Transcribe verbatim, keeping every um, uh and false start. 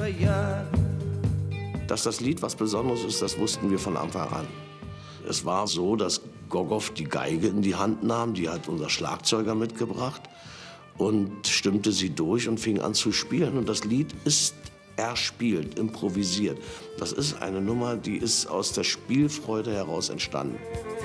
verjagt. Dass das Lied was Besonderes ist, das wussten wir von Anfang an. Es war so, dass Gogow die Geige in die Hand nahm, die hat unser Schlagzeuger mitgebracht und stimmte sie durch und fing an zu spielen. Und das Lied ist erspielt, improvisiert. Das ist eine Nummer, die ist aus der Spielfreude heraus entstanden.